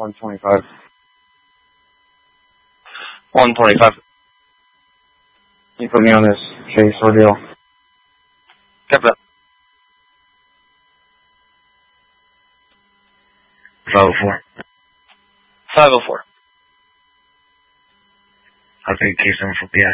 125. 125. You put me on this case ordeal. Copy that. 504. 504. I'll take case number for PI.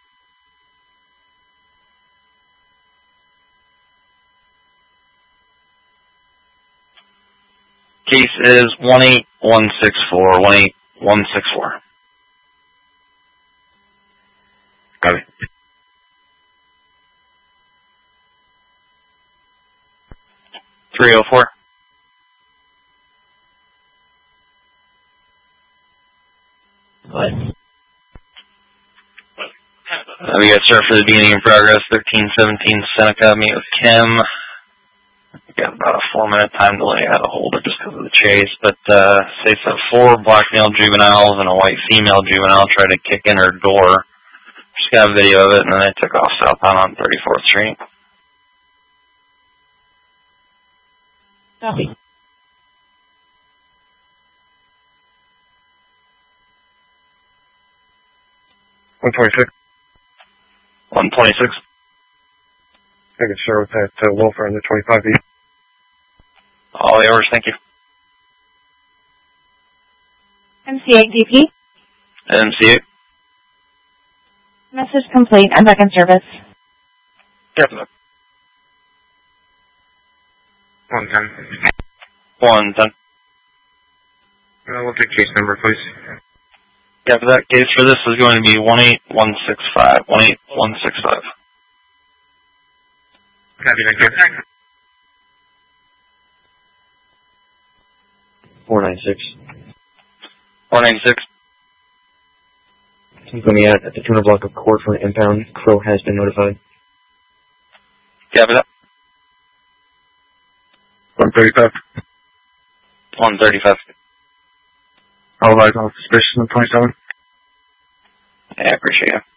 Case is 18164. 18164. Copy. 304. What? We got start for the beginning in progress. 1317 Seneca. Meet with Kim. We got about a 4-minute time delay. I had to hold it just because of the chase. But states that 4 black male juveniles and a white female juvenile tried to kick in her door. Just got a video of it, and then they took off southbound on 34th Street. Copy. 126. 126. Making sure with that Wilfer and the 25 east. All the orders, thank you. MC8 DP. MC8. Message complete. I'm back in service. Yep. 110. 110. We'll take case number, please. Yeah, for that case for this is going to be 18165. 18165. Copy, thank you. 496. 496. Can you put me at the 200 block of court for an impound? Crow has been notified. Yeah, for that. 135. 135. All eyes on suspicion of 27. Yeah, I appreciate it.